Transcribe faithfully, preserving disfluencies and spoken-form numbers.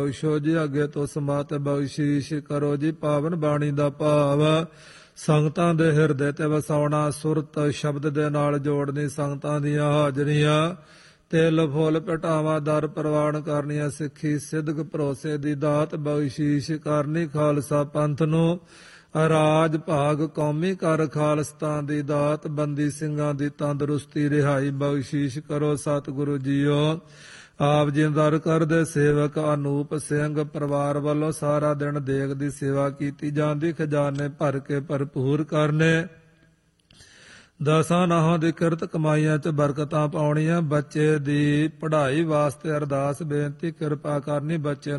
ਬਖਸ਼ੋ ਜੀ ਅੱਗੇ ਤੋਂ ਸਮਾਤ ਬਖਸ਼ੀਸ਼ ਕਰੋ ਜੀ। ਪਾਵਨ ਬਾਣੀ ਦਾ ਭਾਵ ਸੰਗਤਾਂ ਦੇ ਹਿਰਦੇ ਤੇ ਵਸਾਉਣਾ, ਸੁਰਤ ਸ਼ਬਦ ਦੇ ਨਾਲ ਜੋੜਨੀ, ਸੰਗਤਾਂ ਦੀਆਂ ਹਾਜ਼ਰੀਆਂ ਤਿਲ ਫੁੱਲ ਪਟਾਵਾ ਦਰ ਪ੍ਰਵਾਨ ਕਰਨੀਆਂ, ਸਿੱਖੀ ਸਿੱਧਕ ਭਰੋਸੇ ਦੀ ਦਾਤ ਬਖਸ਼ੀਸ਼ ਕਰਨੀ, ਖਾਲਸਾ ਪੰਥ ਨੂੰ ਰਾਜ ਭਾਗ ਕੌਮੀ ਕਰ ਖਾਲਸਤਾਨ ਦੀ ਦਾਤ, ਬੰਦੀ ਸਿੰਘਾਂ ਦੀ ਤੰਦਰੁਸਤੀ ਰਿਹਾਈ ਬਖਸ਼ੀਸ਼ ਕਰੋ ਸਤਿਗੁਰੂ ਜੀਓ। ਆਪ ਜੀ ਦਰ ਕਰਦੇ ਸੇਵਕ ਅਨੂਪ ਸਿੰਘ ਪਰਿਵਾਰ ਵੱਲੋਂ ਸਾਰਾ ਦਿਨ ਦੇਗ ਦੀ ਸੇਵਾ ਕੀਤੀ ਜਾਂਦੀ, ਖਜ਼ਾਨੇ ਭਰ ਕੇ ਭਰਪੂਰ ਕਰਨੇ, ਦਸਾਂ ਨਾਹਾਂ ਦੀ ਕਿਰਤ ਕਮਾਈਆਂ 'ਚ ਬਰਕਤਾਂ ਪਾਉਣੀਆਂ, ਬੱਚੇ ਦੀ ਪੜ੍ਹਾਈ ਵਾਸਤੇ ਅਰਦਾਸ ਬੇਨਤੀ ਕਿਰਪਾ ਕਰਨੀ, ਬੱਚੇ